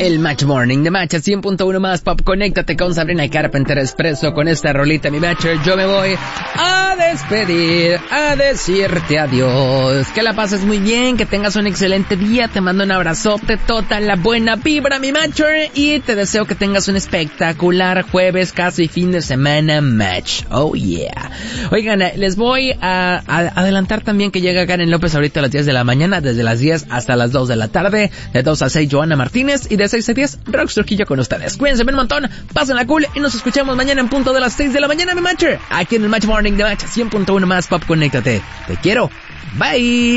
El Match Morning de Match 100.1 más Pop. Conéctate con Sabrina Carpenter Expreso con esta rolita, mi Matcher. Yo me voy a despedir, a decirte adiós. Que la pases muy bien, que tengas un excelente día. Te mando un abrazote, toda la buena vibra, mi Matcher. Y te deseo que tengas un espectacular jueves, casi fin de semana Match. Oh yeah. Oigan, les voy a adelantar también que llega Karen López ahorita a las 10 de la mañana, desde las 10 hasta las 2 de la tarde. De 2 a 6 Joana Martínez y de 6 a 10 Rox Trujillo con ustedes. Cuídense un montón, pásenla cool y nos escuchamos mañana en punto de las 6 de la mañana, mi Matcher. Aquí en el Match Morning de Match 100.1 más Pop. Conéctate. Te quiero. Bye.